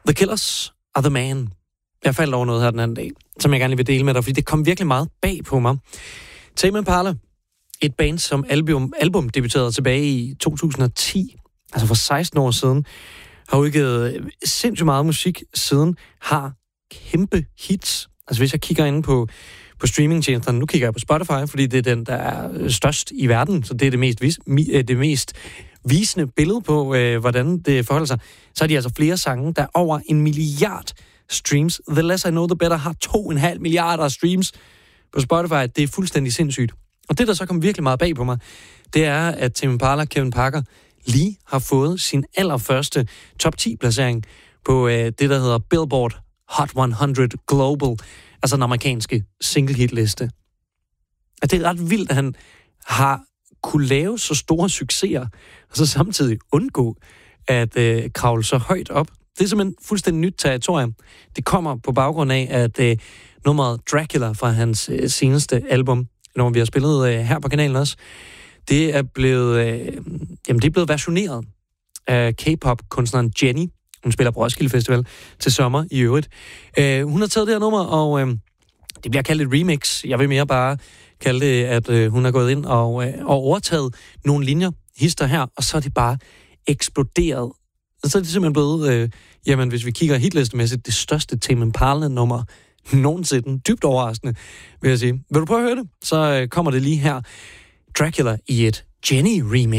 The Killers are the man. Jeg faldt over noget her den anden dag, som jeg gerne vil dele med dig, fordi det kom virkelig meget bag på mig. Tame Impala, et band, som album debuterede tilbage i 2010, altså for 16 år siden, har udgivet sindssygt meget musik siden, har kæmpe hits. Altså hvis jeg kigger ind på streamingtjenesterne, nu kigger jeg på Spotify, fordi det er den, der er størst i verden, så det er det mest visende billede på, hvordan det forholder sig. Så er de altså flere sange, der er over 1 milliard streams. The Less I Know, The Better har 2,5 milliarder streams på Spotify. Det er fuldstændig sindssygt. Og det, der så kom virkelig meget bag på mig, det er, at Tame Impala, Kevin Parker, lige har fået sin allerførste top 10-placering på det, der hedder Billboard Hot 100 Global, altså den amerikanske single-hit-liste. Og det er ret vildt, at han har kunne lave så store succeser, og så samtidig undgå at kravle så højt op. Det er simpelthen fuldstændig nyt territorium. Det kommer på baggrund af, at nummeret Dracula fra hans seneste album, når vi har spillet her på kanalen også, det er blevet versioneret af K-pop-kunstneren Jenny. Hun spiller på Roskilde Festival til sommer i øvrigt. Hun har taget det her nummer, og det bliver kaldt et remix. Jeg vil mere bare kalde det, at hun har gået ind og overtaget nogle linjer, hister her, og så er det bare eksploderet. Og så er det simpelthen blevet, hvis vi kigger hitlistemæssigt, det største Tame Impala-nummer nogensinde. Dybt overraskende, vil jeg sige. Vil du prøve at høre det? Så kommer det lige her. Dracula i et Jenny remix.